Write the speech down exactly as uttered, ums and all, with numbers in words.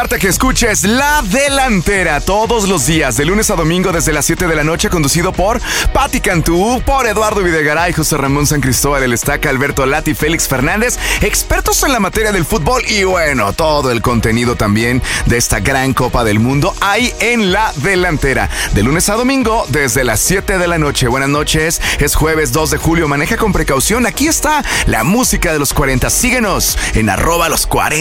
invitarte a que escuches La Delantera todos los días, de lunes a domingo desde las siete de la noche, conducido por Pati Cantú, por Eduardo Videgaray, José Ramón San Cristóbal, El Estaca, Alberto Lati, Félix Fernández, expertos en la materia del fútbol y bueno, todo el contenido también de esta gran Copa del Mundo ahí en La Delantera, de lunes a domingo desde las siete de la noche. Buenas noches, es jueves dos de julio, maneja con precaución, aquí está la música de los cuarenta, síguenos en arroba los cuarenta.